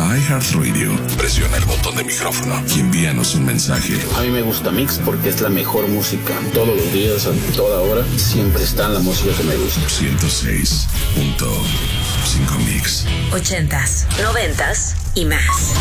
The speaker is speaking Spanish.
iHeartRadio, presiona el botón de micrófono y envíanos un mensaje. A mí me gusta Mix porque es la mejor música. Todos los días, a toda hora, siempre está en la música que me gusta. 106.5 Mix. 80s, 90s y más.